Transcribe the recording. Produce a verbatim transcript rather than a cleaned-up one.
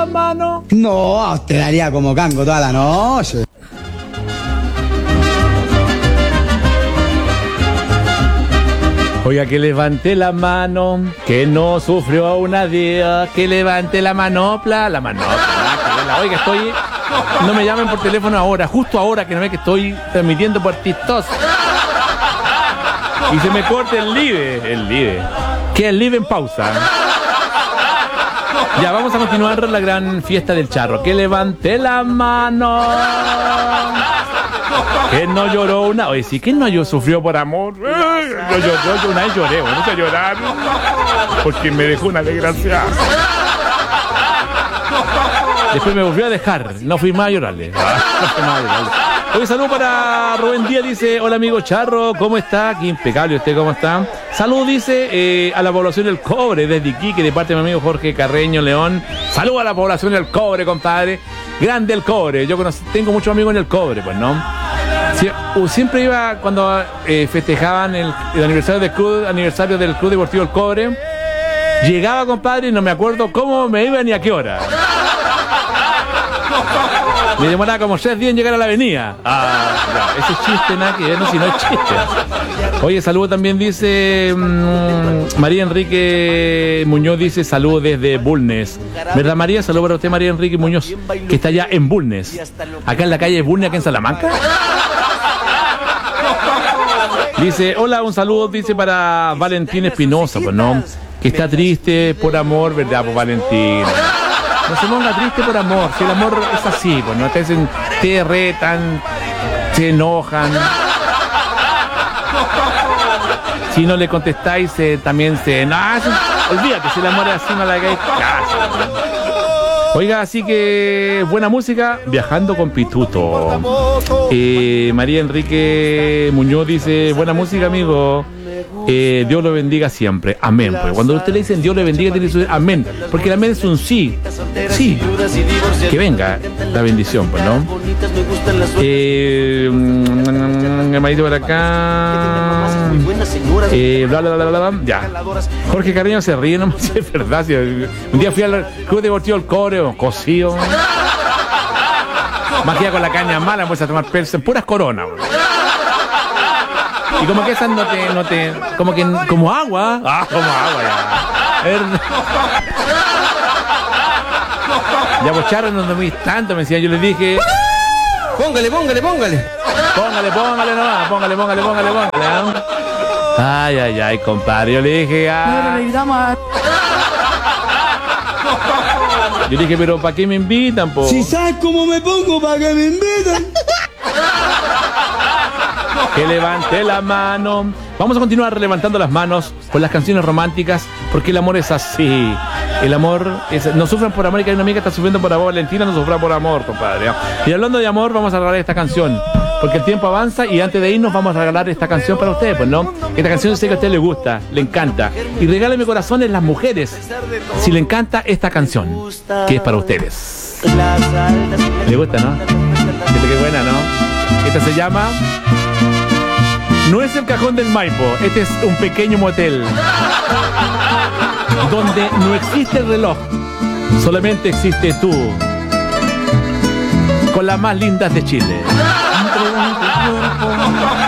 la mano. No, te daría como cango toda la noche. Oiga, que levante la mano, que no sufrió una día, que levante la manopla, la manopla. Oiga, estoy... No me llamen por teléfono ahora, justo ahora que no ve que estoy transmitiendo por TikTok. Y se me corta el live, el live. Que el live en pausa. Ya, vamos a continuar la gran fiesta del charro. Que levante la mano. Que no lloró una... Oye, sí, que no yo sufrió por amor. Eh, yo, yo, yo, yo una vez lloré, bueno, nunca llorar. Porque me dejó una desgracia. Después me volvió a dejar. No fui más a llorarle. No fui más a llorarle. Oye, saludo para Rubén Díaz, dice, hola amigo Charro, ¿cómo está? Qué impecable, ¿usted cómo está? Salud, dice, eh, a la población del Cobre, desde Iquique, de parte de mi amigo Jorge Carreño León. Salud a la población del Cobre, compadre. Grande el Cobre, yo conocí, tengo muchos amigos en el Cobre, pues, ¿no? Sie siempre iba cuando eh, festejaban el, el aniversario del club, aniversario del Club Deportivo El Cobre. Llegaba, compadre, y no me acuerdo cómo me iba ni a qué hora. Me demoraba como seis días en llegar a la avenida. Ah, no, ese chiste nada que ver, no, si no es chiste. Oye, saludo también dice mmm, María Enrique Muñoz, dice saludo desde Bulnes. ¿Verdad, María? Saludo para usted, María Enrique Muñoz, que está allá en Bulnes. Acá en la calle de Bulnes, acá en Salamanca. Dice, hola, un saludo, dice para Valentín Espinosa, pues no, que está triste por amor, ¿verdad, pues Valentín? No se ponga triste por amor, si el amor es así, pues no te hacen, te retan, se enojan. Si no le contestáis, se, también se... No, olvídate, si el amor es así, no le hagáis caso. Oiga, así que buena música, viajando con Pituto. Eh, María Enrique Muñoz dice, buena música, amigo. Eh, Dios lo bendiga siempre. Amén. Pues cuando usted le dicen Dios le bendiga, tiene que decir amén. Porque el amén es un sí. Sí. Que venga la bendición, pues, ¿no? Eh, el marido por acá. Eh, bla, bla, bla, bla, bla. Ya. Jorge Carreño se ríe, no sé, es verdad. Si un día fui al Club Deportivo El Cobre, cocido. Más que con la caña mala, pues a tomar persa en puras coronas. Y como que esas no te, no te, como que, como agua. Ah, como agua, ya. Ya, pues Charro, no dormís tanto, me decía. Yo les dije, Póngale, póngale, póngale. póngale, póngale nomás, póngale, póngale, póngale, póngale. Ay, ay, ay, compadre. Yo le dije, ah. Yo le dije, pero ¿para qué me invitan, po? Si sabes cómo me pongo, ¿para qué me invitan? Que levante la mano. Vamos a continuar levantando las manos con las canciones románticas, porque el amor es así. El amor es... No sufran por amor, y que hay una amiga que está sufriendo por amor. Valentina, no sufra por amor, compadre. Y hablando de amor, vamos a regalar esta canción, porque el tiempo avanza y antes de irnos vamos a regalar esta canción para ustedes, pues, ¿no? Esta canción sé que a usted le gusta, le encanta. Y regáleme corazones las mujeres si le encanta esta canción, que es para ustedes. ¿Le gusta, no? Siente que buena, ¿no? Esta se llama... No es el Cajón del Maipo, este es un pequeño motel donde no existe el reloj, solamente existe tú, con las más lindas de Chile.